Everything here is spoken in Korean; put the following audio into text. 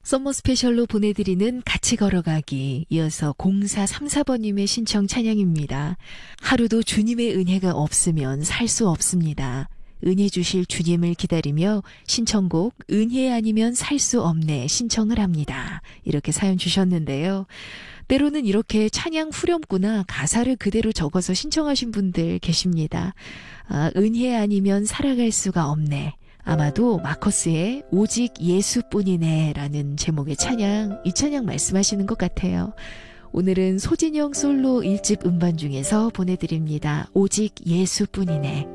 썸머 스페셜로 보내드리는 같이 걸어가기, 이어서 0434번님의 신청 찬양입니다. 하루도 주님의 은혜가 없으면 살 수 없습니다. 은혜 주실 주님을 기다리며 신청곡 은혜 아니면 살 수 없네 신청을 합니다. 이렇게 사연 주셨는데요. 때로는 이렇게 찬양 후렴구나 가사를 그대로 적어서 신청하신 분들 계십니다. 은혜 아니면 살아갈 수가 없네. 아마도 마커스의 오직 예수뿐이네 라는 제목의 찬양, 이 찬양 말씀하시는 것 같아요. 오늘은 소진영 솔로 1집 음반 중에서 보내드립니다. 오직 예수뿐이네.